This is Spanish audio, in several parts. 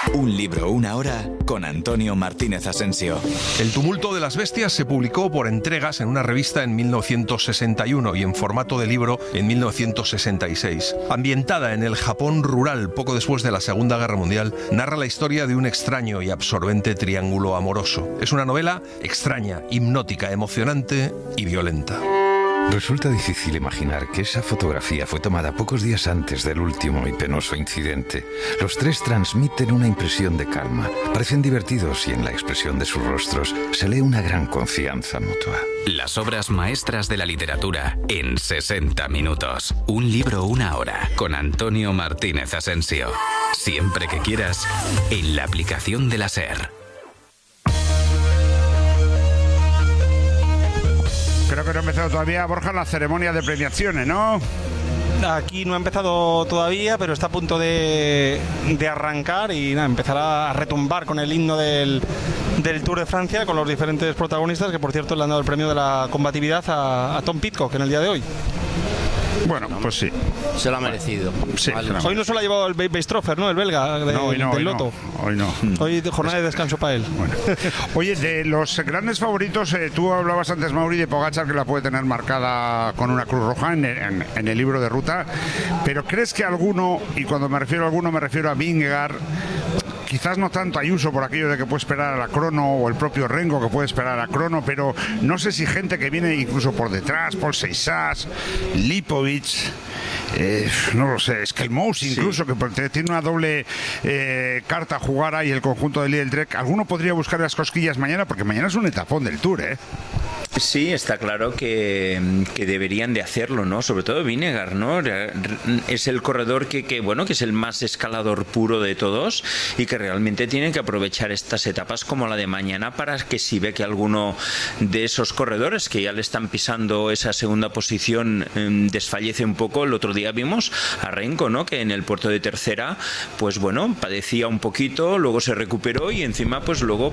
Un libro, una hora, con Antonio Martínez Asensio. El tumulto de las bestias se publicó por entregas en una revista en 1961 y en formato de libro en 1966. Ambientada en el Japón rural poco después de la Segunda Guerra Mundial, narra la historia de un extraño y absorbente triángulo amoroso. Es una novela extraña, hipnótica, emocionante y violenta. Resulta difícil imaginar que esa fotografía fue tomada pocos días antes del último y penoso incidente. Los tres transmiten una impresión de calma. Parecen divertidos y en la expresión de sus rostros se lee una gran confianza mutua. Las obras maestras de la literatura en 60 minutos. Un libro, una hora, con Antonio Martínez Asensio. Siempre que quieras, en la aplicación de la SER. Creo que no ha empezado todavía, Borja, la ceremonia de premiaciones, ¿no? Aquí no ha empezado todavía, pero está a punto de arrancar y nada, empezará a retumbar con el himno del Tour de Francia, con los diferentes protagonistas, que por cierto le han dado el premio de la combatividad a Tom Pidcock en el día de hoy. Bueno, pues sí. Se lo ha merecido. Sí, vale. Hoy no se lo ha llevado el Beistroffer, ¿no? El belga del Loto. Hoy no. Hoy jornada de descanso para él. Bueno. Oye, de los grandes favoritos, tú hablabas antes, Mauri, de Pogačar, que la puede tener marcada con una cruz roja en el libro de ruta, pero ¿crees que alguno, y cuando me refiero a alguno me refiero a Vingegaard, quizás no tanto Ayuso por aquello de que puede esperar a la crono, o el propio Renko que puede esperar a la crono, pero no sé si gente que viene incluso por detrás, Paul Seixas, Lipovic, no lo sé, Skelmous incluso, sí, que tiene una doble carta a jugar ahí el conjunto de Lidl-Trek. ¿Alguno podría buscar las cosquillas mañana? Porque mañana es un etapón del Tour, ¿eh? Sí, está claro que deberían de hacerlo, ¿no? Sobre todo Vingegaard, ¿no? Es el corredor que es el más escalador puro de todos y que realmente tiene que aprovechar estas etapas como la de mañana para que si ve que alguno de esos corredores que ya le están pisando esa segunda posición desfallece un poco. El otro día vimos a Renko, ¿no? Que en el puerto de tercera, pues bueno, padecía un poquito, luego se recuperó y encima pues luego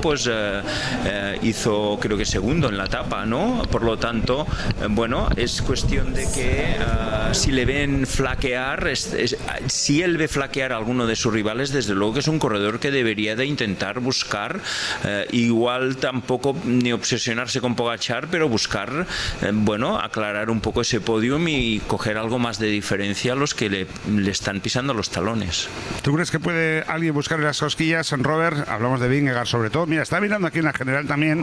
hizo creo que segundo en la etapa, ¿no? Por lo tanto, bueno, es cuestión de que si le ven flaquear, si él ve flaquear a alguno de sus rivales, desde luego que es un corredor que debería de intentar buscar, igual tampoco ni obsesionarse con Pogačar, pero buscar, aclarar un poco ese podium y coger algo más de diferencia a los que le están pisando los talones. ¿Tú crees que puede alguien buscar las cosquillas en Robert? Hablamos de Vingegaard sobre todo. Mira, está mirando aquí en la general también,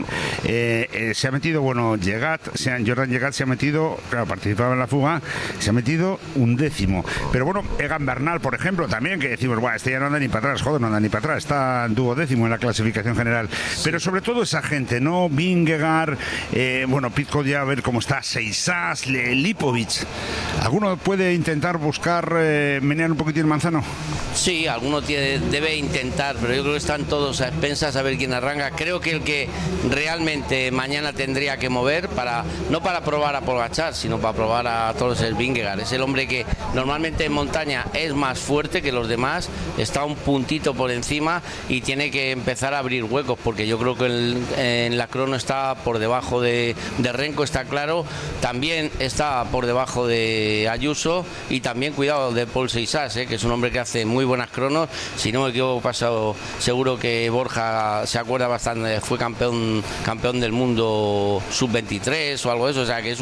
se ha metido, Jordan Jegat se ha metido, claro, participaba en la fuga, se ha metido 11º. Pero bueno, Egan Bernal, por ejemplo, también, que decimos, este ya no anda ni para atrás, no anda ni para atrás, está 12º en la clasificación general. Sí. Pero sobre todo esa gente, ¿no? Vingegaard, Pidcock ya a ver cómo está, Seixas, Lipovic. ¿Alguno puede intentar buscar menear un poquitín el manzano? Sí, alguno debe intentar, pero yo creo que están todos a expensas a ver quién arranca. Creo que el que realmente mañana tendría que mover, no para probar a Pogačar, sino para probar a todos, el Vingegaard. Es el hombre que normalmente en montaña es más fuerte que los demás, está un puntito por encima y tiene que empezar a abrir huecos, porque yo creo que en la crono está por debajo de Renko, está claro, también está por debajo de Ayuso y también cuidado de Paul Seixas, que es un hombre que hace muy buenas cronos. Si no me equivoco, pasado, seguro que Borja se acuerda bastante, fue campeón del mundo sub-23 o algo de eso, o sea que es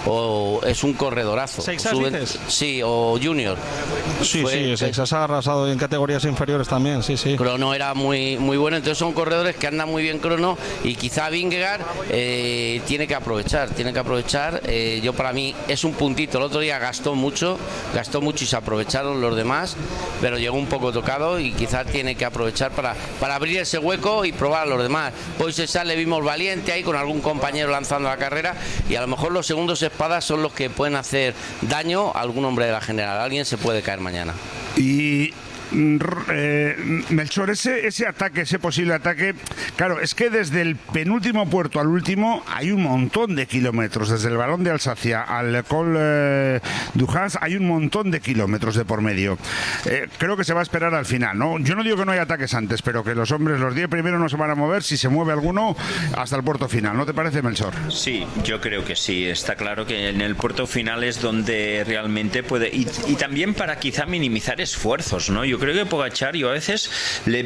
un corredorazo. ¿Seixas dices? Sí, o junior. Sí, Seixas ha arrasado en categorías inferiores también, sí. Crono era muy bueno, entonces son corredores que andan muy bien crono y quizá Vingegaard tiene que aprovechar. Yo, para mí, es un puntito. El otro día gastó mucho y se aprovecharon los demás, pero llegó un poco tocado y quizá tiene que aprovechar para abrir ese hueco y probar a los demás. Hoy Seixas le vimos valiente ahí con algún compañero lanzando la carrera y a lo mejor los segundos espadas son los que pueden hacer daño a algún hombre de la general. Alguien se puede caer mañana. Y Melchor, ese ataque, ese posible ataque, claro, es que desde el penúltimo puerto al último hay un montón de kilómetros, desde el Balón de Alsacia al Col du Has hay un montón de kilómetros de por medio. Creo que se va a esperar al final, ¿no? Yo no digo que no haya ataques antes, pero que los hombres, los 10 primeros no se van a mover, si se mueve alguno, hasta el puerto final, ¿no te parece, Melchor? Sí, yo creo que sí, está claro que en el puerto final es donde realmente puede, y también para quizá minimizar esfuerzos, ¿no? Yo creo que Pogačar, yo a veces le